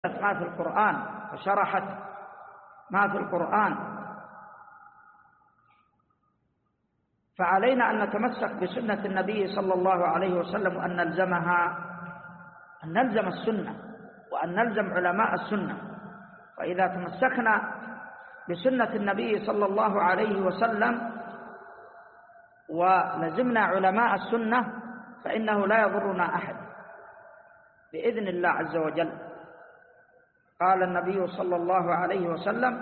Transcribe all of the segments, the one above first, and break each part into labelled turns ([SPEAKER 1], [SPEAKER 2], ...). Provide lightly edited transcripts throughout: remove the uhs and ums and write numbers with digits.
[SPEAKER 1] ما في القرآن وشرحت ما في القرآن، فعلينا أن نتمسك بسنة النبي صلى الله عليه وسلم وأن نلزمها، أن نلزم السنة وأن نلزم علماء السنة. فإذا تمسكنا بسنة النبي صلى الله عليه وسلم ولزمنا علماء السنة فإنه لا يضرنا أحد بإذن الله عز وجل. قال النبي صلى الله عليه وسلم: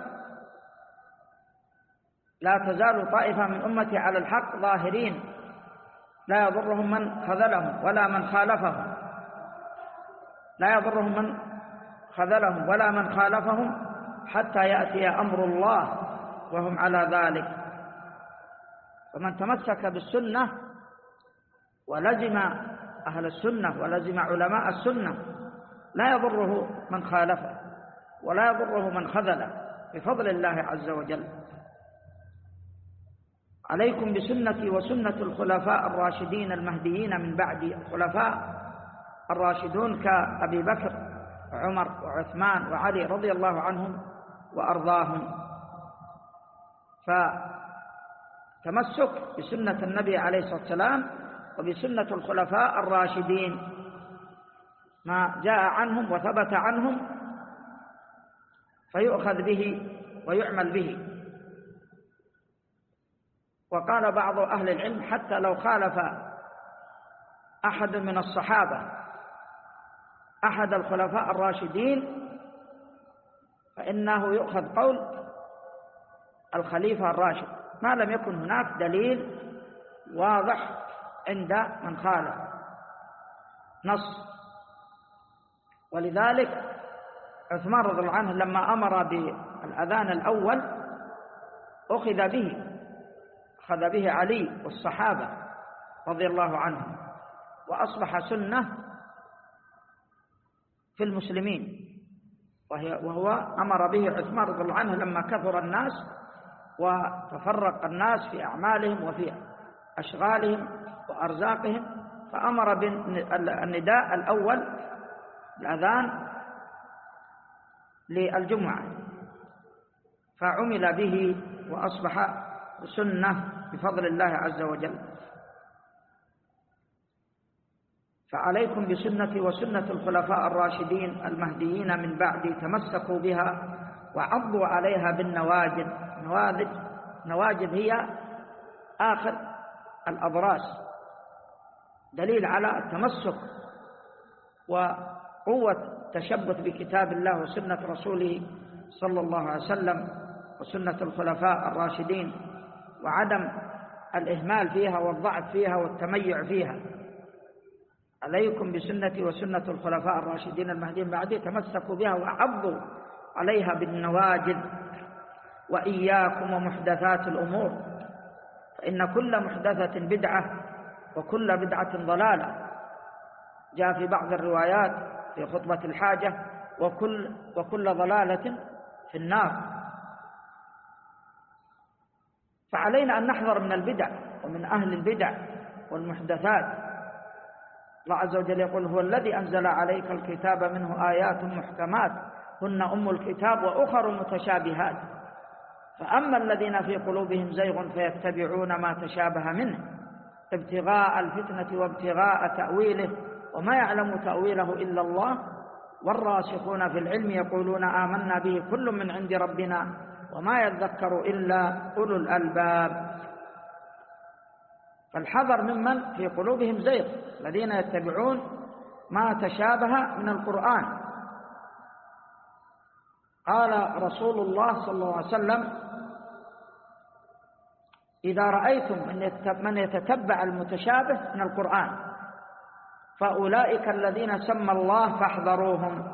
[SPEAKER 1] لا تزال طائفة من أمتي على الحق ظاهرين لا يضرهم من خذلهم ولا من خالفهم، لا يضرهم من خذلهم ولا من خالفهم حتى يأتي أمر الله وهم على ذلك. فمن تمسك بالسنة ولزم أهل السنة ولزم علماء السنة لا يضره من خالفه ولا يضره من خذله بفضل الله عز وجل. عليكم بسنتي وسنة الخلفاء الراشدين المهديين من بعدي. الخلفاء الراشدون كأبي بكر وعمر وعثمان وعلي رضي الله عنهم وأرضاهم. فتمسك بسنة النبي عليه الصلاة والسلام وبسنة الخلفاء الراشدين، ما جاء عنهم وثبت عنهم فيؤخذ به ويعمل به. وقال بعض أهل العلم: حتى لو خالف أحد من الصحابة أحد الخلفاء الراشدين فإنه يؤخذ قول الخليفة الراشد ما لم يكن هناك دليل واضح عند من خالف نص. ولذلك عثمان رضي الله عنه لما أمر بالأذان الأول أخذ به علي والصحابة رضي الله عنهم، وأصبح سنة في المسلمين، وهو أمر به عثمان رضي الله عنه لما كثر الناس وتفرق الناس في أعمالهم وفي أشغالهم وأرزاقهم، فأمر بالنداء الأول الأذان للجمعة فعمل به وأصبح سنة بفضل الله عز وجل. فعليكم بسنتي وسنة الخلفاء الراشدين المهديين من بعدي، تمسكوا بها وعضوا عليها بالنواجذ. نواجذ هي آخر الأضراس، دليل على التمسك وقوة تشبث بكتاب الله وسنة رسوله صلى الله عليه وسلم وسنة الخلفاء الراشدين، وعدم الإهمال فيها والضعف فيها والتميع فيها. عليكم بسنتي وسنة الخلفاء الراشدين المهديين بعدي، تمسكوا بها وعضوا عليها بالنواجذ. وإياكم ومحدثات الأمور، فإن كل محدثة بدعة وكل بدعة ضلالة. جاء في بعض الروايات في خطبة الحاجة: وكل ضلالة في النار. فعلينا أن نحذر من البدع ومن أهل البدع والمحدثات. الله عز وجل يقول: هو الذي أنزل عليك الكتاب منه آيات محكمات هن أم الكتاب وأخر متشابهات، فأما الذين في قلوبهم زيغ فيتبعون ما تشابه منه ابتغاء الفتنة وابتغاء تأويله وما يعلم تأويله إلا الله والراسخون في العلم يقولون آمنا به كل من عند ربنا وما يذكر إلا أولو الألباب. فالحذر ممن في قلوبهم زيغ، الذين يتبعون ما تشابه من القرآن. قال رسول الله صلى الله عليه وسلم: إذا رأيتم من يتتبع المتشابه من القرآن فأولئك الذين سمى الله فاحذروهم.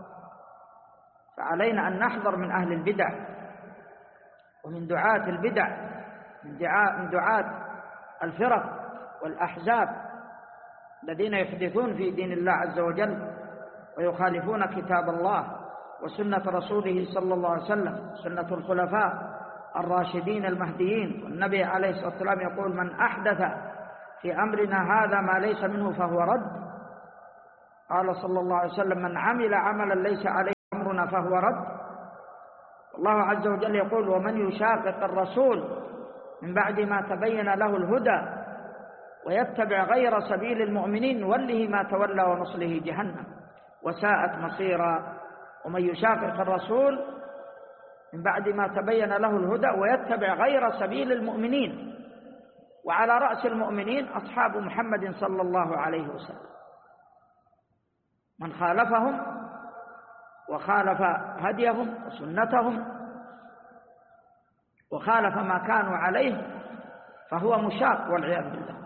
[SPEAKER 1] فعلينا أن نحذر من أهل البدع ومن دعاة البدع، من دعاة الفرق والأحزاب الذين يحدثون في دين الله عز وجل ويخالفون كتاب الله وسنة رسوله صلى الله عليه وسلم، سنة الخلفاء الراشدين المهديين. والنبي عليه الصلاة والسلام يقول: من أحدث في أمرنا هذا ما ليس منه فهو رد. قال صلى الله عليه وسلم: من عمل عملا ليس عليه هنا فهو رد. الله عز وجل يقول: ومن يشاقق الرسول من بعد ما تبين له الهدى ويتبع غير سبيل المؤمنين نوله ما تولى ونصله جهنم وساءت مصيرا. ومن يشاقق الرسول من بعد ما تبين له الهدى ويتبع غير سبيل المؤمنين، وعلى رأس المؤمنين أصحاب محمد صلى الله عليه وسلم. من خالفهم وخالف هديهم وسنتهم وخالف ما كانوا عليه فهو مشاق والعياذ بالله.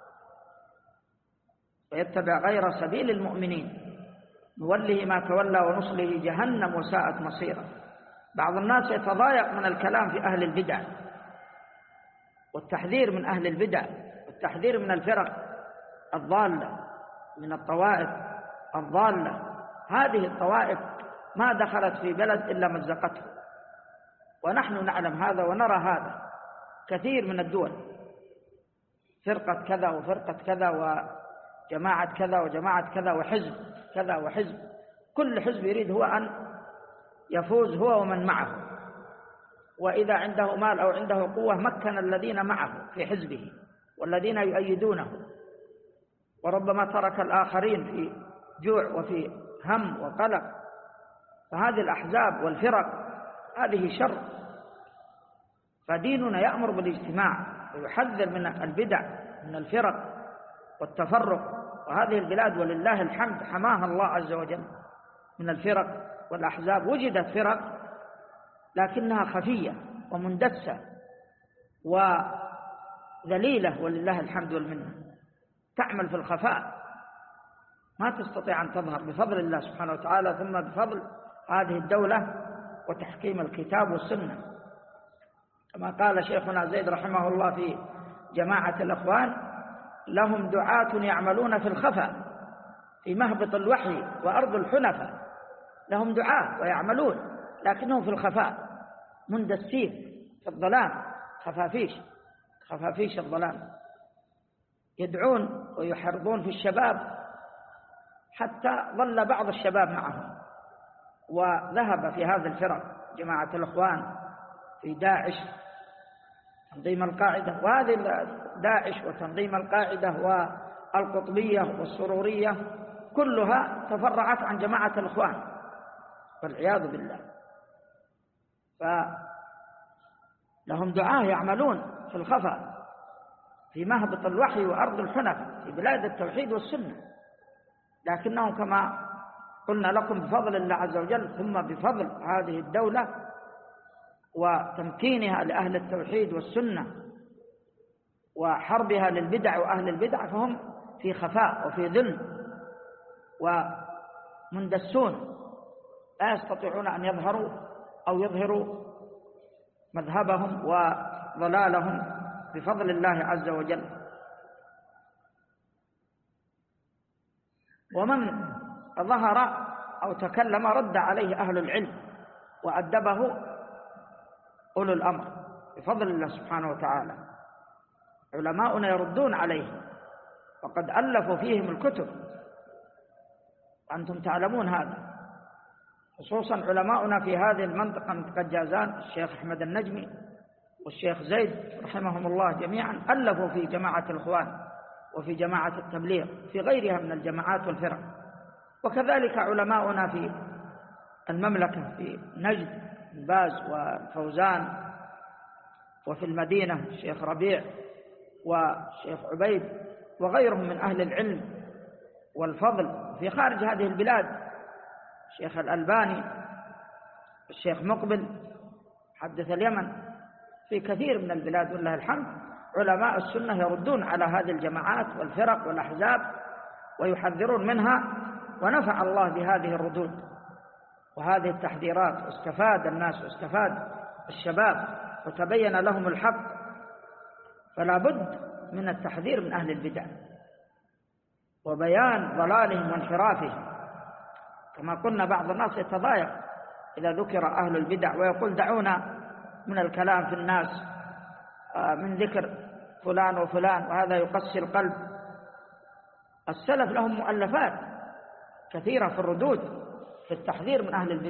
[SPEAKER 1] ويتبع غير سبيل المؤمنين نوله ما تولى ونصله جهنم وساءت مصيرا. بعض الناس يتضايق من الكلام في أهل البدع والتحذير من أهل البدع والتحذير من الفرق الضالة، من الطوائف الضالة. هذه الطوائف ما دخلت في بلد إلا مزقته، ونحن نعلم هذا ونرى هذا. كثير من الدول فرقة كذا وفرقة كذا وجماعة كذا وجماعة كذا وحزب كذا وحزب، كل حزب يريد هو أن يفوز هو ومن معه، وإذا عنده مال أو عنده قوة مكن الذين معه في حزبه والذين يؤيدونه، وربما ترك الآخرين في جوع وفي هم وقلق. فهذه الأحزاب والفرق هذه شر. فديننا يأمر بالاجتماع ويحذر من البدع من الفرق والتفرق. وهذه البلاد ولله الحمد حماها الله عز وجل من الفرق والأحزاب. وجدت فرق لكنها خفية ومندسة وذليلة ولله الحمد والمنة، تعمل في الخفاء، ما تستطيع أن تظهر بفضل الله سبحانه وتعالى، ثم بفضل هذه الدولة وتحكيم الكتاب والسنة. كما قال شيخنا زيد رحمه الله في جماعة الأخوان: لهم دعاة يعملون في الخفاء في مهبط الوحي وأرض الحنفاء. لهم دعاة ويعملون لكنهم في الخفاء، مندسين في الظلام، خفافيش الظلام، يدعون ويحرضون في الشباب، حتى ظل بعض الشباب معهم وذهب في هذه الفرق جماعة الأخوان في داعش تنظيم القاعدة. وهذه داعش وتنظيم القاعدة والقطبية والسرورية كلها تفرعت عن جماعة الأخوان والعياذ بالله. فلهم دعاة يعملون في الخفاء في مهبط الوحي وأرض الحنفاء في بلاد التوحيد والسنة، لكنهم كما قلنا لكم بفضل الله عز وجل ثم بفضل هذه الدولة وتمكينها لأهل التوحيد والسنة وحربها للبدع وأهل البدع، فهم في خفاء وفي ذل ومندسون، لا يستطيعون أن يظهروا أو يظهروا مذهبهم وضلالهم بفضل الله عز وجل. ومن ظهر أو تكلم رد عليه أهل العلم وأدبه أولو الأمر بفضل الله سبحانه وتعالى. علماؤنا يردون عليه وقد ألفوا فيهم الكتب، أنتم تعلمون هذا، خصوصا علماؤنا في هذه المنطقة منطقة جازان، الشيخ أحمد النجمي والشيخ زيد رحمهم الله جميعا ألفوا في جماعة الإخوان وفي جماعة التبليغ في غيرها من الجماعات والفرق. وكذلك علماؤنا في المملكة في نجد باز والفوزان، وفي المدينة الشيخ ربيع والشيخ عبيد وغيرهم من أهل العلم والفضل. في خارج هذه البلاد الشيخ الألباني، الشيخ مقبل حدث اليمن، في كثير من البلاد والله الحمد علماء السنة يردون على هذه الجماعات والفرق والأحزاب ويحذرون منها، ونفع الله بهذه الردود وهذه التحذيرات، واستفاد الناس واستفاد الشباب وتبين لهم الحق. فلا بد من التحذير من أهل البدع وبيان ضلالهم وانحرافهم. كما قلنا بعض الناس يتضايق إذا ذكر أهل البدع ويقول دعونا من الكلام في الناس من ذكر فلان وفلان، وهذا يقسي القلب. السلف لهم مؤلفات كثيرة في الردود في التحذير من أهل البدع.